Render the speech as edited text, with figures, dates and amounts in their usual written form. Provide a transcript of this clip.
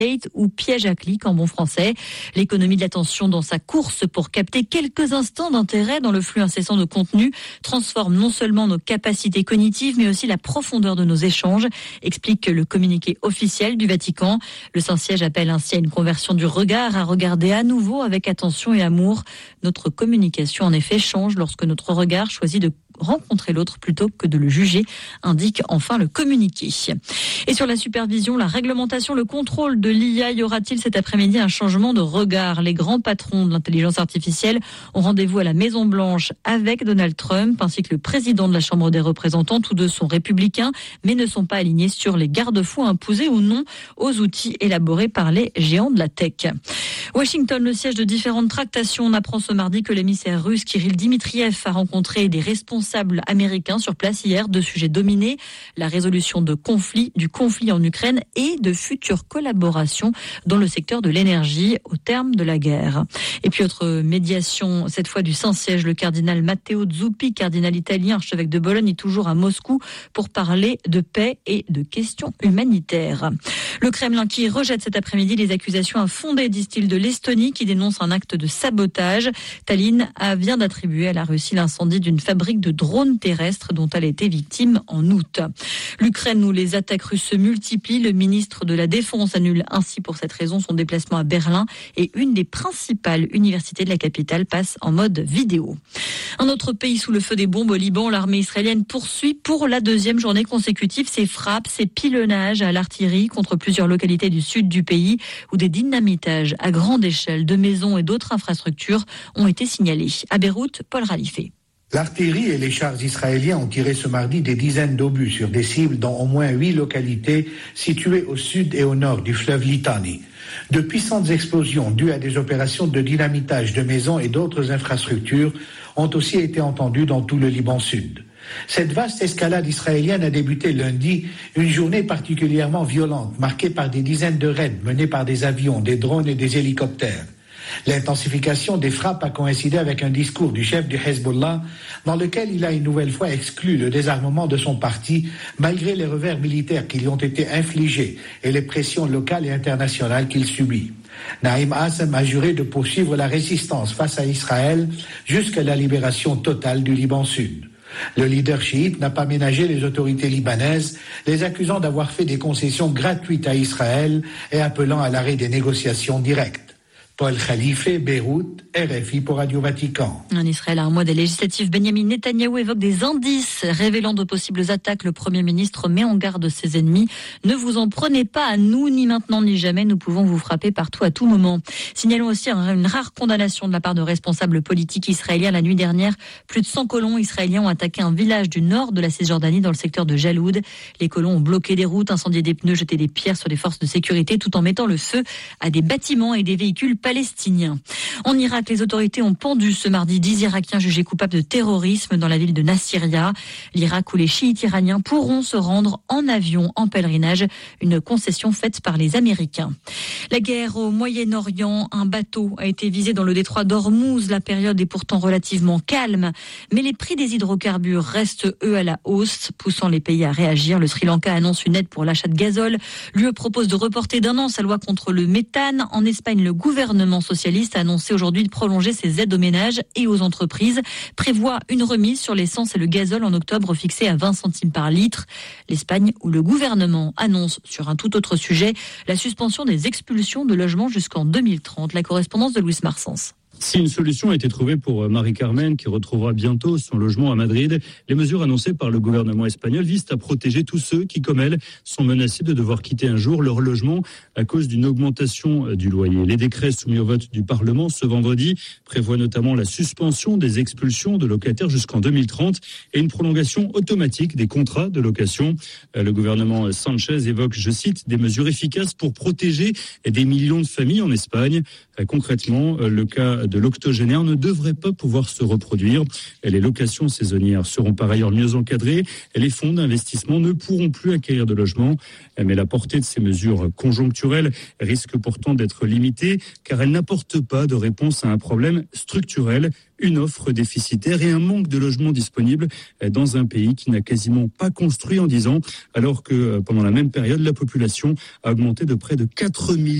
ou piège à clic en bon français. L'économie de l'attention dans sa course pour capter quelques instants d'intérêt dans le flux incessant de contenu transforme non seulement nos capacités cognitives mais aussi la profondeur de nos échanges, explique le communiqué officiel du Vatican. Le Saint-Siège appelle ainsi à une conversion du regard, à regarder à nouveau avec attention et amour. Notre communication en effet change lorsque notre regard choisit de rencontrer l'autre plutôt que de le juger, indique enfin le communiqué. Et sur la supervision, la réglementation, le contrôle de l'IA, y aura-t-il cet après-midi un changement de regard? Les grands patrons de l'intelligence artificielle ont rendez-vous à la Maison-Blanche avec Donald Trump ainsi que le président de la Chambre des représentants. Tous deux sont républicains mais ne sont pas alignés sur les garde-fous imposés ou non aux outils élaborés par les géants de la tech. Washington, le siège de différentes tractations. On apprend ce mardi que l'émissaire russe Kirill Dmitriev a rencontré des responsables américains sur place hier. Deux sujets dominés, la résolution du conflit en Ukraine et de futures collaborations dans le secteur de l'énergie au terme de la guerre. Et puis autre médiation, cette fois du Saint-Siège, le cardinal Matteo Zuppi, cardinal italien, archevêque de Bologne, est toujours à Moscou pour parler de paix et de questions humanitaires. Le Kremlin qui rejette cet après-midi les accusations infondées, disent-ils, de l'Estonie qui dénonce un acte de sabotage. Tallinn vient d'attribuer à la Russie l'incendie d'une fabrique de drones terrestres dont elle a été victime en août. L'Ukraine où les attaques russes se multiplient, le ministre de la Défense annule ainsi pour cette raison son déplacement à Berlin et une des principales universités de la capitale passe en mode vidéo. Un autre pays sous le feu des bombes au Liban, l'armée israélienne poursuit pour la deuxième journée consécutive ses frappes, ses pilonnages à l'artillerie contre plusieurs localités du sud du pays où des dynamitages à grande échelle de maisons et d'autres infrastructures ont été signalés. À Beyrouth, Paul Ralifé. L'artillerie et les chars israéliens ont tiré ce mardi des dizaines d'obus sur des cibles dans au moins 8 localités situées au sud et au nord du fleuve Litani. De puissantes explosions dues à des opérations de dynamitage de maisons et d'autres infrastructures ont aussi été entendues dans tout le Liban sud. Cette vaste escalade israélienne a débuté lundi, une journée particulièrement violente, marquée par des dizaines de raids menés par des avions, des drones et des hélicoptères. L'intensification des frappes a coïncidé avec un discours du chef du Hezbollah dans lequel il a une nouvelle fois exclu le désarmement de son parti malgré les revers militaires qui lui ont été infligés et les pressions locales et internationales qu'il subit. Naïm Assem a juré de poursuivre la résistance face à Israël jusqu'à la libération totale du Liban Sud. Le leader chiite n'a pas ménagé les autorités libanaises, les accusant d'avoir fait des concessions gratuites à Israël et appelant à l'arrêt des négociations directes. Paul Khalife, Beyrouth, RFI pour Radio Vatican. En Israël, à un mois des législatives, Benyamin Netanyahou évoque des indices révélant de possibles attaques. Le Premier ministre met en garde ses ennemis. Ne vous en prenez pas à nous, ni maintenant ni jamais. Nous pouvons vous frapper partout à tout moment. Signalons aussi une rare condamnation de la part de responsables politiques israéliens. La nuit dernière, plus de 100 colons israéliens ont attaqué un village du nord de la Cisjordanie dans le secteur de Jaloud. Les colons ont bloqué des routes, incendié des pneus, jeté des pierres sur des forces de sécurité tout en mettant le feu à des bâtiments et des véhicules palestiniens. En Irak, les autorités ont pendu ce mardi 10 Irakiens jugés coupables de terrorisme dans la ville de Nasiriyah. L'Irak où les chiites iraniens pourront se rendre en avion, en pèlerinage, une concession faite par les Américains. La guerre au Moyen-Orient, un bateau a été visé dans le détroit d'Ormuz. La période est pourtant relativement calme, mais les prix des hydrocarbures restent, eux, à la hausse, poussant les pays à réagir. Le Sri Lanka annonce une aide pour l'achat de gazole. L'UE propose de reporter d'un an sa loi contre le méthane. En Espagne, le gouvernement socialiste a annoncé aujourd'hui de prolonger ses aides aux ménages et aux entreprises, prévoit une remise sur l'essence et le gazole en octobre fixée à 20 centimes par litre. L'Espagne, où le gouvernement annonce sur un tout autre sujet la suspension des expulsions de logements jusqu'en 2030. La correspondance de Luis Marsens. Si une solution a été trouvée pour Marie-Carmen, qui retrouvera bientôt son logement à Madrid, les mesures annoncées par le gouvernement espagnol visent à protéger tous ceux qui, comme elle, sont menacés de devoir quitter un jour leur logement à cause d'une augmentation du loyer. Les décrets soumis au vote du Parlement ce vendredi prévoient notamment la suspension des expulsions de locataires jusqu'en 2030 et une prolongation automatique des contrats de location. Le gouvernement Sanchez évoque, je cite, des mesures efficaces pour protéger des millions de familles en Espagne. Concrètement, le cas de l'octogénaire ne devrait pas pouvoir se reproduire. Les locations saisonnières seront par ailleurs mieux encadrées. Les fonds d'investissement ne pourront plus acquérir de logements. Mais la portée de ces mesures conjoncturelles risque pourtant d'être limitée car elles n'apportent pas de réponse à un problème structurel, une offre déficitaire et un manque de logements disponibles dans un pays qui n'a quasiment pas construit en 10 ans, alors que pendant la même période, la population a augmenté de près de 4 millions.